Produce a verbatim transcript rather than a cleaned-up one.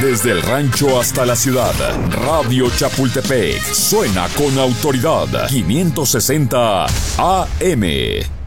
Desde el rancho hasta la ciudad, Radio Chapultepec suena con autoridad. quinientos sesenta A M.